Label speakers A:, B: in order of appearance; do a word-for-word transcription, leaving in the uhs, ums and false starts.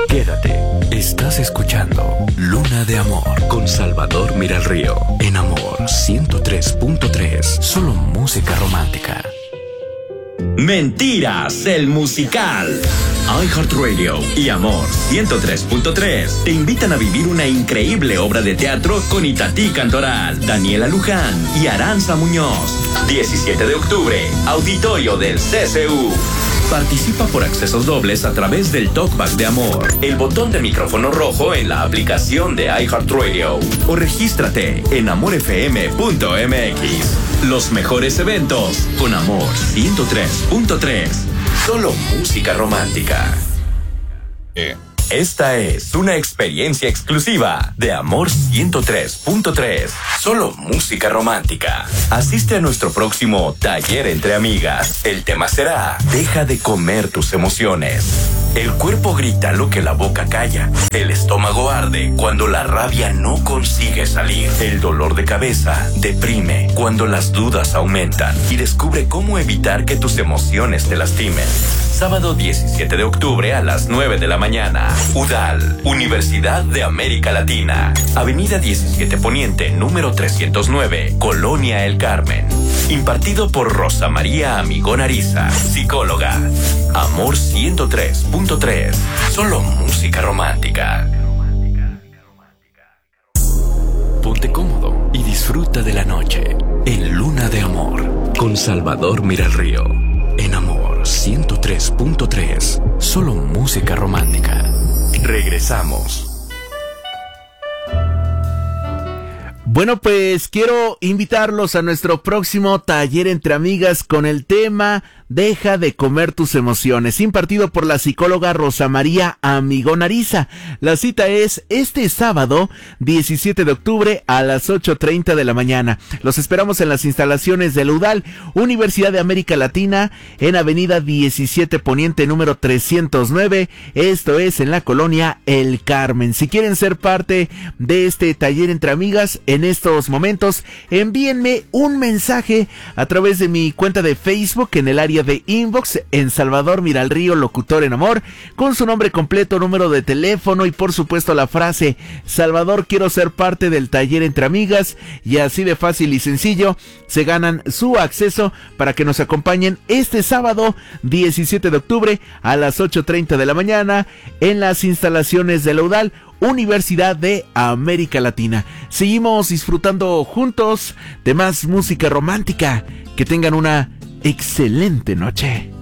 A: Quédate, estás escuchando Luna de Amor con Salvador Miralrío en Amor ciento tres punto tres, solo música romántica.
B: Mentiras, el musical. iHeartRadio y Amor ciento tres punto tres te invitan a vivir una increíble obra de teatro con Itatí Cantoral, Daniela Luján y Aranza Muñoz. diecisiete de octubre, Auditorio del C C U. Participa por accesos dobles a través del Talkback de Amor, el botón de micrófono rojo en la aplicación de iHeartRadio o regístrate en amor f m punto m x. Los mejores eventos con Amor ciento tres punto tres. Solo música romántica. Eh. Esta es una experiencia exclusiva de Amor ciento tres punto tres. Solo música romántica. Asiste a nuestro próximo taller entre amigas. El tema será: deja de comer tus emociones. El cuerpo grita lo que la boca calla. El estómago arde cuando la rabia no consigue salir. El dolor de cabeza deprime cuando las dudas aumentan. Y descubre cómo evitar que tus emociones te lastimen. Sábado diecisiete de octubre a las nueve de la mañana. U D A L, Universidad de América Latina. Avenida diecisiete Poniente, número trescientos nueve, Colonia El Carmen. Impartido por Rosa María Amigón Ariza, psicóloga. Amor ciento tres punto tres. Solo música romántica.
A: Ponte cómodo y disfruta de la noche en Luna de Amor con Salvador Miralrío en Amor ciento tres punto tres. Solo música romántica. Regresamos.
C: Bueno, pues quiero invitarlos a nuestro próximo taller entre amigas con el tema Deja de comer tus emociones, impartido por la psicóloga Rosa María Amigón Ariza. La cita es este sábado diecisiete de octubre a las ocho treinta de la mañana. Los esperamos en las instalaciones de la U D A L, Universidad de América Latina, en Avenida diecisiete Poniente, número trescientos nueve. Esto es en la Colonia El Carmen. Si quieren ser parte de este taller entre amigas en estos momentos, envíenme un mensaje a través de mi cuenta de Facebook en el área de inbox en Salvador Miralrío, locutor en Amor, con su nombre completo, número de teléfono y por supuesto la frase: Salvador, quiero ser parte del taller entre amigas, y así de fácil y sencillo se ganan su acceso para que nos acompañen este sábado diecisiete de octubre a las ocho treinta de la mañana en las instalaciones de la U D A L, Universidad de América Latina. Seguimos disfrutando juntos de más música romántica. Que tengan una excelente noche.